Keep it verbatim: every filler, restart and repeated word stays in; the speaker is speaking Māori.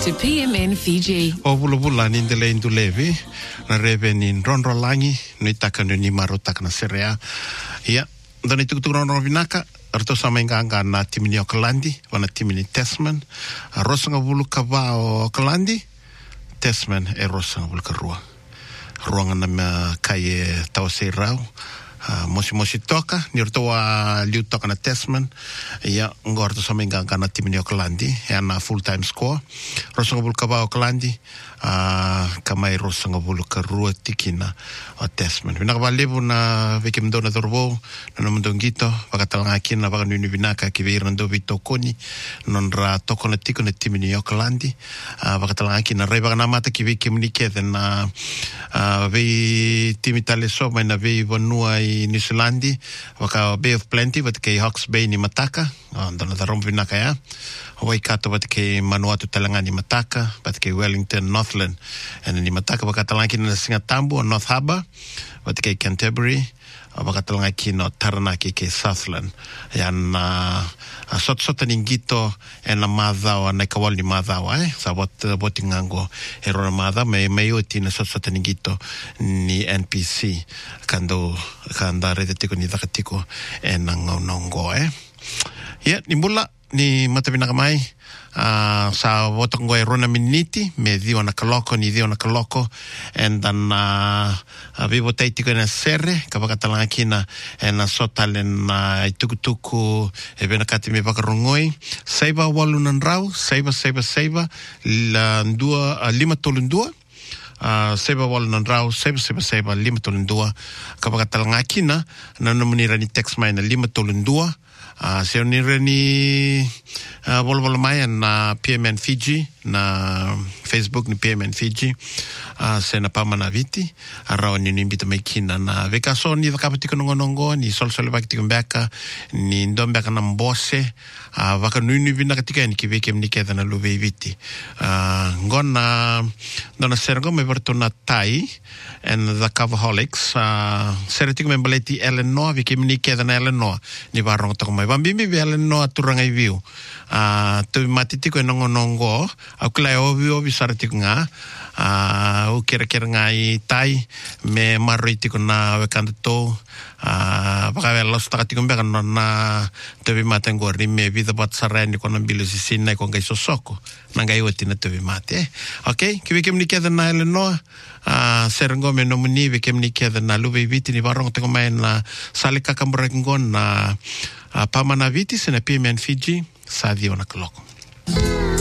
to P M N Fiji. O vuluvula ni ndele indulevi na reve ni nronro langi ni taka ni maro taka na serea. Ia, ndani tukutuku ronro vinaka arto sama inganga na timini Aucklandi wana timini Tasman. Rosanga vulu kava o Aucklandi Tasman e rosanga vulu karua. Ruanga na kai e tawase rau. Uh, mosi mosi toka ni orto wa liu toka na Tasman ia ngorto sama inganga na timini Aucklandi e na full time score rosanga vulu kava Aucklandi uh, kamai rosanga vulu karua tikina o Tasman vinaka valevu na veke mdona dorvo na no mdongito vakatalanga kina vaka nuni vinaka ki veira ndo vito koni nonra toko na tiko na timini Aucklandi uh, vakatalanga kina rei vaka namata ki veke mnikethe na uh, vei timi tale soma na vei vanua i New Zealandi waka Bay of Plenty wat kei Hawke's Bay ni Mataka ndana da rombi naka ya Waikato wat kei Manuatu Talanga ni Mataka wat kei Wellington Northland and ni Mataka waka talanga na Singatambu North Harbour wat kei Canterbury waka talanga kino Taranaki kei Southland yan uh, sot sota ningito e na madhawa na ikawali ni madhawa eh sa wat boti ngango hero na madha me me uti na sot sota ningito ni N P C kando kanda rete tiko ni dakatiko e na ngongo eh ya ni mula ni matavina kamai uh, sa wotongo e rona miniti me dio na kaloko ni dio na kaloko and then uh, uh, vivo taitiko na serre kapakatalanga kina e na sotale na itukutuku e bena kati me vakarongoi saiba walu nanrau saiba saiba saiba la ndua uh, lima tolundua Uh, seba wala nanrau, seba seba seba lima tolundua kapakatalanga kina na namunira ni text mai na lima tolundua Uh, se onira ni uh, wala wala mai na P M N Fiji na Facebook ni P M N Fiji uh, se na pamana viti arao ni nimbita mai kina na veka so ni vakapatiko nongonongo ni sol sol vakatiko mbeka ni ndombeka na mbose uh, vaka nuni vina katika ni kiveke mniketha na luve viti uh, ngona ndona sergo me vertona tai and the Coverholics uh, seretiko membaleti Eleanor vike mniketha na Eleanor ni varong toko mai Vambimi vele no aturanga i viu. Uh, tu matitiko e nongonongo, au kila e ovi ovi saratiko ngā, uh, u kera kera ngā i tai, me maro itiko na wekanda tō, uh, waka vela losu takatiko mbeka no na tevi mate ngo rime vida bat sarani kona mbilo si sinai kwa ngai sosoko, na ngai wati na tevi mate. Eh? Okay, kiwi kem niketha na Eleanor, uh, serengo me nomuni vi kem niketha na luwe viti ni varong teko mai na sali kakamburengon na Uh, pamana viti sena P M N Fiji sa dio na kaloko.